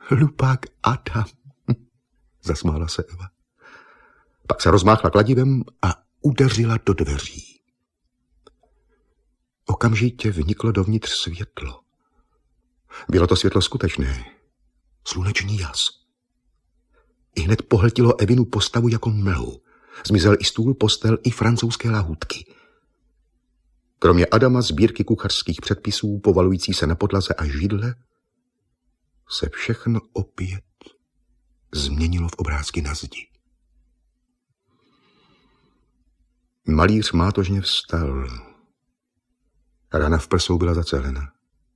Hlupák Adam, zasmála se Eva. Pak se rozmáchla kladivem a udeřila do dveří. Okamžitě vniklo dovnitř světlo. Bylo to světlo skutečné, sluneční jas. Ihned pohltilo Evinu postavu jako mlhu. Zmizel i stůl, postel, i francouzské lahůdky. Kromě Adama sbírky kuchařských předpisů, povalující se na podlaze a židle, se všechno opět změnilo v obrázky na zdi. Malíř mátožně vstal. Rana v prsou byla zacelena.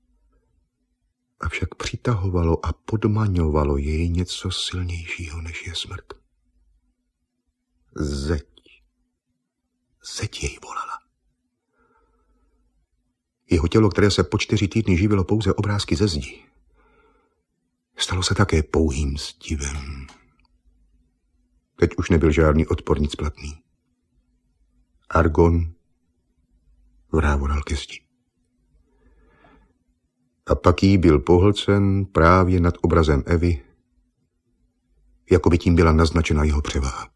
Avšak přitahovalo a podmaňovalo jej něco silnějšího, než je smrt. Zeď. Zeď jej volala. Jeho tělo, které se po 4 týdny živilo pouze obrázky ze zdi, stalo se také pouhým zdivem. Teď už nebyl žádný odpor, nic platný. Argon vrávoral ke zdi. A pak jí byl pohlcen právě nad obrazem Evy, jako by tím byla naznačena jeho převaha.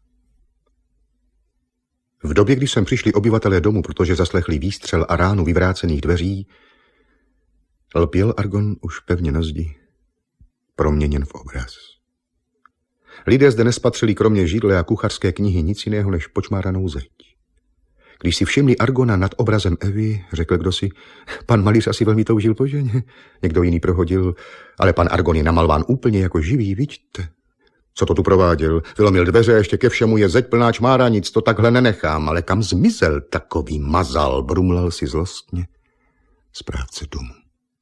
V době, kdy sem přišli obyvatelé domu, protože zaslechli výstřel a ránu vyvrácených dveří, lpěl Argon už pevně na zdi, proměněn v obraz. Lidé zde nespatřili kromě židle a kuchařské knihy nic jiného než počmáranou zeď. Když si všimli Argona nad obrazem Evy, řekl kdosi, pan malíř asi velmi toužil po ženě. Někdo jiný prohodil, ale pan Argon je namalován úplně jako živý, vidíte? Co to tu prováděl? Vylomil dveře, ještě ke všemu je zeď plná čmáranic, to takhle nenechám, ale kam zmizel takový mazal, brumlal si zlostně správce domu.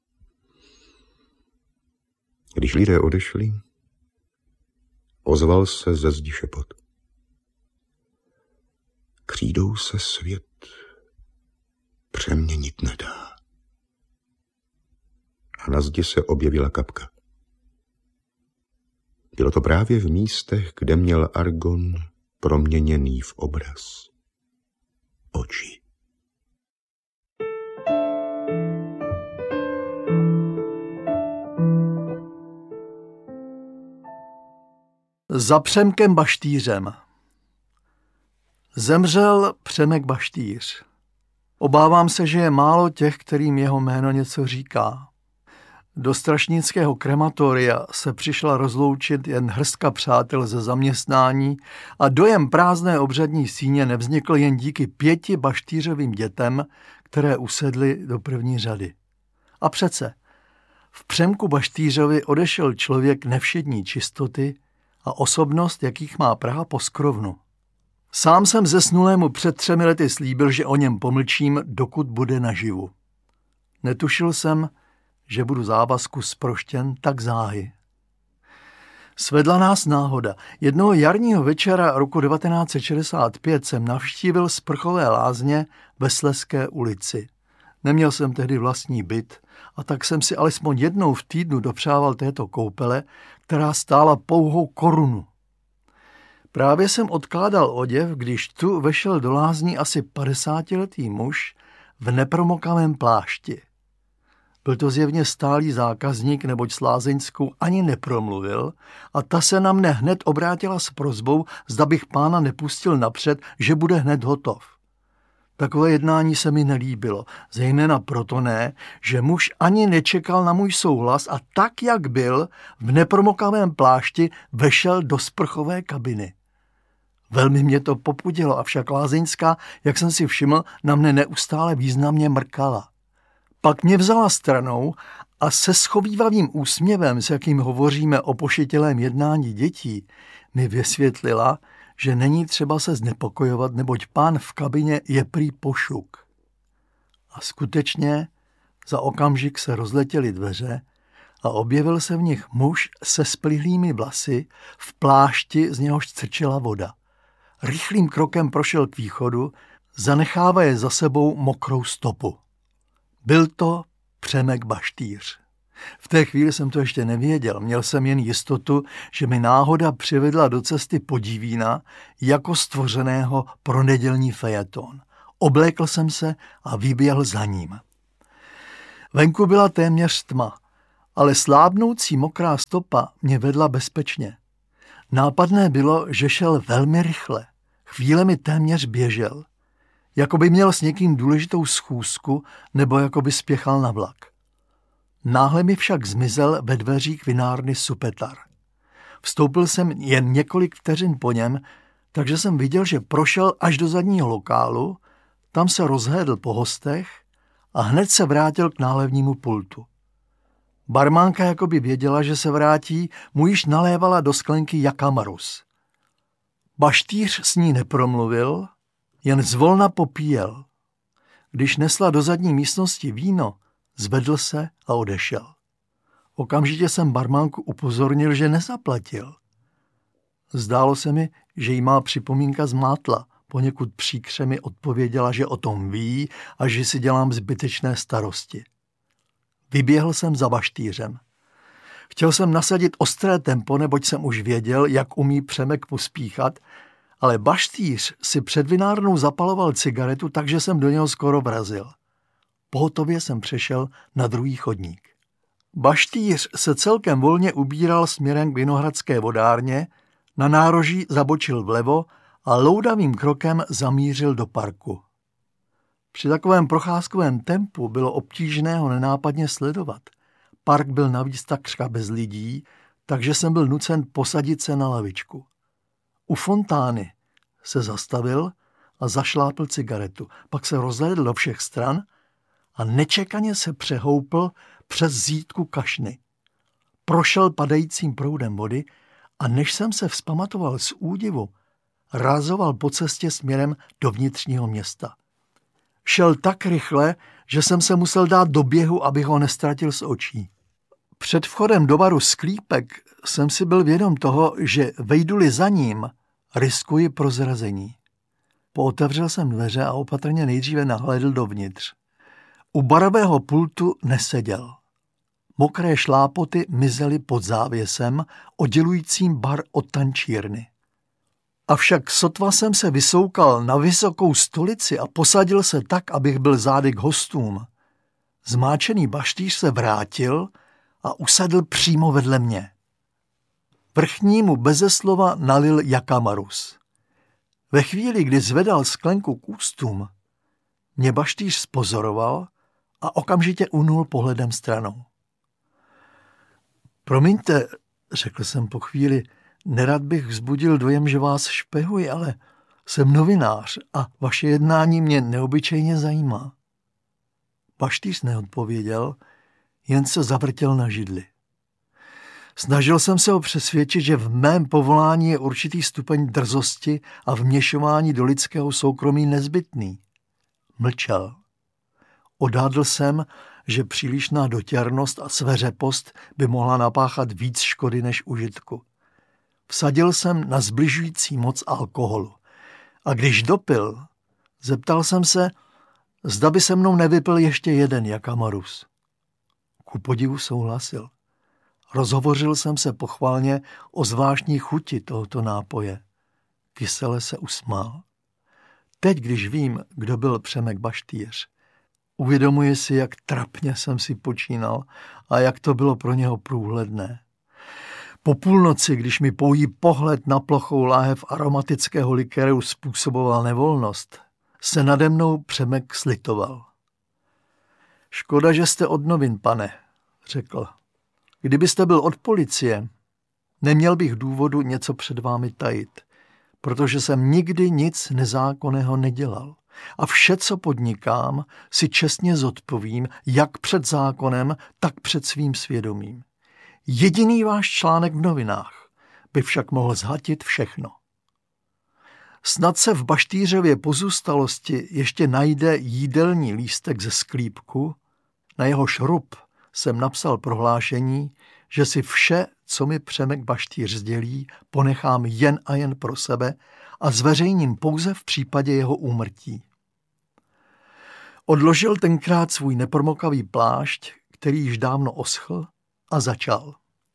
Když lidé odešli, ozval se ze zdi šepot. Křídou se svět přeměnit nedá. A na zdi se objevila kapka. Bylo to právě v místech, kde měl Argon proměněný v obraz oči. Za Přemkem Baštýřem. Zemřel Přemek Baštýř. Obávám se, že je málo těch, kterým jeho jméno něco říká. Do strašnického krematoria se přišla rozloučit jen hrstka přátel ze zaměstnání a dojem prázdné obřadní síně nevznikl jen díky 5 Baštýřovým dětem, které usedly do první řady. A přece, v Přemku Baštýřovi odešel člověk nevšední čistoty a osobnost, jakých má Praha poskrovnu. Sám jsem zesnulému před 3 lety slíbil, že o něm pomlčím, dokud bude naživu. Netušil jsem, že budu závazku zproštěn tak záhy. Svedla nás náhoda. Jednoho jarního večera roku 1965 jsem navštívil sprchové lázně ve Slezské ulici. Neměl jsem tehdy vlastní byt a tak jsem si alespoň jednou v týdnu dopřával této koupele, která stála pouhou korunu. Právě jsem odkládal oděv, když tu vešel do lázní asi 50letý muž v nepromokavém plášti. Byl to zjevně stálý zákazník, neboť s lázeňskou ani nepromluvil a ta se na mne hned obrátila s prosbou, zda bych pána nepustil napřed, že bude hned hotov. Takové jednání se mi nelíbilo, zejména proto ne, že muž ani nečekal na můj souhlas a tak, jak byl, v nepromokavém plášti vešel do sprchové kabiny. Velmi mě to popudilo, avšak lázeňská, jak jsem si všiml, na mne neustále významně mrkala. Pak mě vzala stranou a se schovívavým úsměvem, s jakým hovoříme o pošetilém jednání dětí, mi vysvětlila, že není třeba se znepokojovat, neboť pán v kabině je prý pošuk. A skutečně za okamžik se rozletěly dveře a objevil se v nich muž se splihlými vlasy v plášti, z něhož crčela voda. Rychlým krokem prošel k východu, zanechávaje za sebou mokrou stopu. Byl to Přemek Baštýř. V té chvíli jsem to ještě nevěděl, měl jsem jen jistotu, že mi náhoda přivedla do cesty podívína jako stvořeného pro nedělní fejeton. Oblékl jsem se a vyběhl za ním. Venku byla téměř tma ale slábnoucí mokrá stopa mě vedla bezpečně. Nápadné bylo, že šel velmi rychle. Chvílemi téměř běžel. Jako by měl s někým důležitou schůzku nebo jako by spěchal na vlak. Náhle mi však zmizel ve dveřích vinárny Supetar. Vstoupil jsem jen několik vteřin po něm, takže jsem viděl, že prošel až do zadního lokálu, tam se rozhlédl po hostech a hned se vrátil k nálevnímu pultu. Barmánka jakoby věděla, že se vrátí, mu již nalévala do sklenky Jakamarus. Baštýř s ní nepromluvil, jen zvolna popíjel. Když nesla do zadní místnosti víno, zvedl se a odešel. Okamžitě jsem barmánku upozornil, že nezaplatil. Zdálo se mi, že jí má připomínka zmátla. Poněkud příkře mi odpověděla, že o tom ví a že si dělám zbytečné starosti. Vyběhl jsem za baštýřem. Chtěl jsem nasadit ostré tempo, neboť jsem už věděl, jak umí Přemek pospíchat, ale baštýř si před vinárnou zapaloval cigaretu, takže jsem do něho skoro vrazil. Pohotově jsem přešel na druhý chodník. Baštýř se celkem volně ubíral směrem k Vinohradské vodárně, na nároží zabočil vlevo a loudavým krokem zamířil do parku. Při takovém procházkovém tempu bylo obtížné ho nenápadně sledovat. Park byl navíc takřka bez lidí, takže jsem byl nucen posadit se na lavičku. U fontány se zastavil a zašlápl cigaretu. Pak se rozhlédl do všech stran a nečekaně se přehoupl přes zítku kašny. Prošel padajícím proudem vody a než jsem se vzpamatoval z údivu, rázoval po cestě směrem do vnitřního města. Šel tak rychle, že jsem se musel dát do běhu, abych ho nestratil z očí. Před vchodem do baru Sklípek jsem si byl vědom toho, že vejdu-li za ním, riskuji prozrazení. Pootevřel jsem dveře a opatrně nejdříve nahlédl dovnitř. U barového pultu neseděl. Mokré šlápoty mizely pod závěsem, oddělujícím bar od tančírny. Avšak sotva jsem se vysoukal na vysokou stolici a posadil se tak, abych byl zády k hostům. Zmáčený baštýř se vrátil a usedl přímo vedle mě. Vrchní mu beze slova nalil Jakamarus. Ve chvíli, kdy zvedal sklenku k ústům, mě baštýř zpozoroval a okamžitě unul pohledem stranou. Promiňte, řekl jsem po chvíli, nerad bych vzbudil dojem, že vás špehuji, ale jsem novinář a vaše jednání mě neobyčejně zajímá. Baštýř neodpověděl, jen se zavrtěl na židli. Snažil jsem se ho přesvědčit, že v mém povolání je určitý stupeň drzosti a vměšování do lidského soukromí nezbytný. Mlčel. Odhadl jsem, že přílišná dotěrnost a sveřepost by mohla napáchat víc škody než užitku. Vsadil jsem na zbližující moc alkoholu. A když dopil, zeptal jsem se, zda by se mnou nevypil ještě jeden Jakamarus. Ku podivu souhlasil. Rozhovořil jsem se pochvalně o zvláštní chuti tohoto nápoje. Kysele se usmál. Teď, když vím, kdo byl Přemek Baštýř, uvědomuji si, jak trapně jsem si počínal a jak to bylo pro něho průhledné. Po půlnoci, když mi pouhý pohled na plochou láhev aromatického likéru způsoboval nevolnost, se nade mnou Přemek slitoval. Škoda, že jste od novin, pane, řekl. Kdybyste byl od policie, neměl bych důvodu něco před vámi tajit, protože jsem nikdy nic nezákonného nedělal. A vše, co podnikám, si čestně zodpovím, jak před zákonem, tak před svým svědomím. Jediný váš článek v novinách by však mohl zhatit všechno. Snad se v Baštýřově pozůstalosti ještě najde jídelní lístek ze sklípku, na jehož rub jsem napsal prohlášení, že si vše, co mi Přemek Baštýř sdělí, ponechám jen a jen pro sebe a zveřejním pouze v případě jeho úmrtí. Odložil tenkrát svůj nepromokavý plášť, který již dávno oschl, a začal.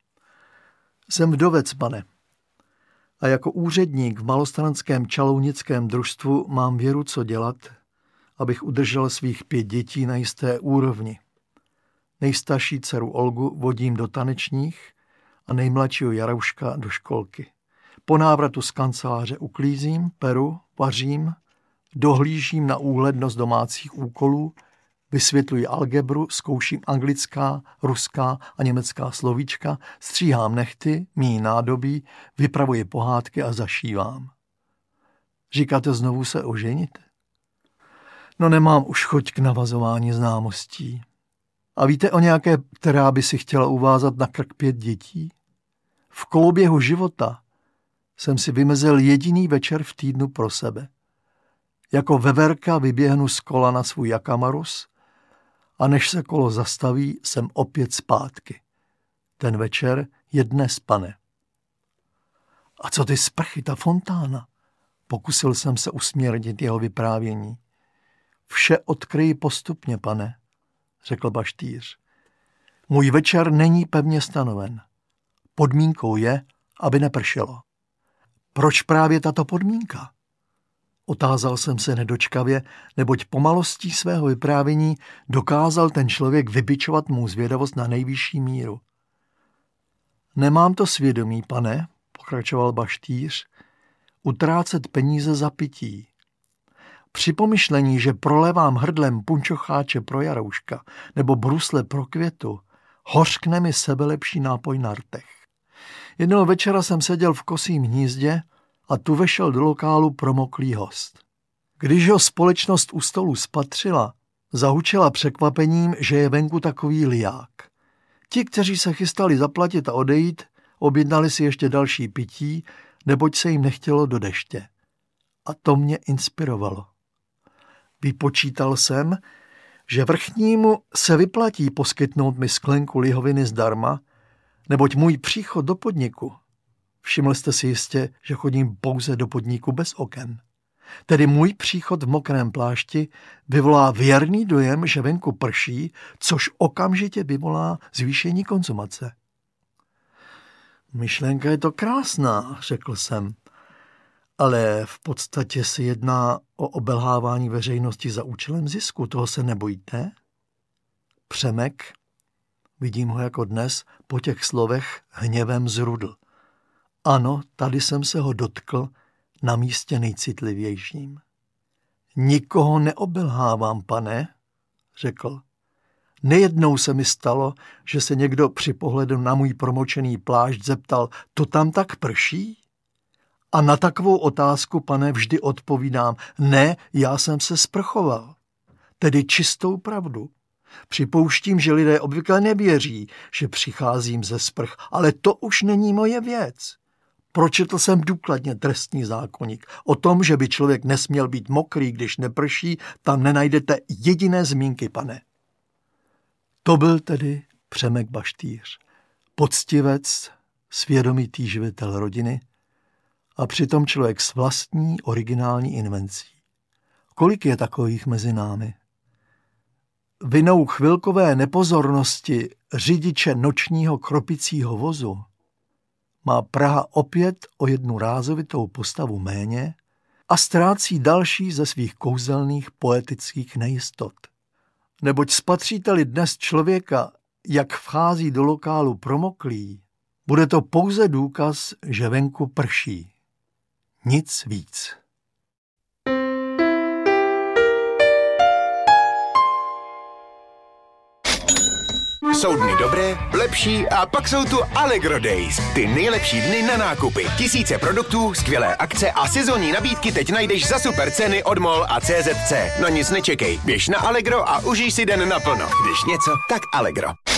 Jsem vdovec, pane, a jako úředník v malostranském čalounickém družstvu mám věru, co dělat, abych udržel svých 5 dětí na jisté úrovni. nejstarší dceru Olgu vodím do tanečních a nejmladšího Jarouška do školky. Po návratu z kanceláře uklízím, peru, vařím, dohlížím na úhlednost domácích úkolů, vysvětluji algebru, zkouším anglická, ruská a německá slovíčka, stříhám nehty, míji nádobí, vypravuji pohádky a zašívám. Říkáte znovu se oženit? No nemám už chuť k navazování známostí. A víte o nějaké, která by si chtěla uvázat na krk 5 dětí? V koloběhu života jsem si vymezil jediný večer v týdnu pro sebe. Jako veverka vyběhnu z kola na svůj jakamarus a než se kolo zastaví, jsem opět zpátky. Ten večer je dnes, pane. A co ty sprchy, ta fontána? Pokusil jsem se usměrnit jeho vyprávění. Vše odkryji postupně, pane, řekl baštýř. Můj večer není pevně stanoven. Podmínkou je, aby nepršelo. Proč právě tato podmínka? Otázal jsem se nedočkavě, neboť pomalostí svého vyprávění dokázal ten člověk vybičovat mou zvědavost na nejvyšší míru. Nemám to svědomí, pane, pokračoval baštýř, utrácet peníze za pití. Při pomyšlení, že prolévám hrdlem punčocháče pro Jarouška nebo brusle pro Květu, hořkne mi sebelepší nápoj na rtech. Jednoho večera jsem seděl v kosím hnízdě a tu vešel do lokálu promoklý host. Když ho společnost u stolu spatřila, zahučela překvapením, že je venku takový liják. Ti, kteří se chystali zaplatit a odejít, objednali si ještě další pití, neboť se jim nechtělo do deště. A to mě inspirovalo. Vypočítal jsem, že vrchnímu se vyplatí poskytnout mi sklenku lihoviny zdarma, neboť můj příchod do podniku, všiml jste si jistě, že chodím pouze do podniku bez oken, tedy můj příchod v mokrém plášti vyvolá věrný dojem, že venku prší, což okamžitě vyvolá zvýšení konzumace. Myšlenka je to krásná, řekl jsem, ale v podstatě se jedná o obelhávání veřejnosti za účelem zisku. Toho se nebojíte? Přemek, vidím ho jako dnes, po těch slovech hněvem zrudl. Ano, tady jsem se ho dotkl na místě nejcitlivějším. Nikoho neobelhávám, pane, řekl. Nejednou se mi stalo, že se někdo při pohledu na můj promočený plášť zeptal, to tam tak prší? A na takovou otázku, pane, vždy odpovídám, ne, já jsem se sprchoval. Tedy čistou pravdu. Připouštím, že lidé obvykle nevěří, že přicházím ze sprch, ale to už není moje věc. Pročetl jsem důkladně trestní zákoník. O tom, že by člověk nesměl být mokrý, když neprší, tam nenajdete jediné zmínky, pane. To byl tedy Přemek Baštýř, poctivec, svědomitý živitel rodiny a přitom člověk s vlastní originální invencí. Kolik je takových mezi námi? Vinou chvilkové nepozornosti řidiče nočního kropicího vozu má Praha opět o jednu rázovitou postavu méně a ztrácí další ze svých kouzelných poetických nejistot. Neboť spatříte-li dnes člověka, jak vchází do lokálu promoklý, bude to pouze důkaz, že venku prší. Nic víc. Jsou dny dobré, lepší a pak jsou tu Allegro Days. Ty nejlepší dny na nákupy. Tisíce produktů, skvělé akce a sezónní nabídky teď najdeš za super ceny od MOL a CZC. No nic nečekej, běž na Allegro a užij si den naplno. Když něco, tak Allegro.